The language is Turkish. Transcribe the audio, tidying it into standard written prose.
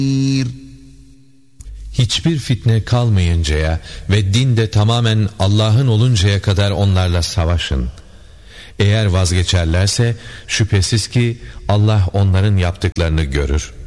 Hiçbir fitne kalmayıncaya ve din de tamamen Allah'ın oluncaya kadar onlarla savaşın. Eğer vazgeçerlerse şüphesiz ki Allah onların yaptıklarını görür.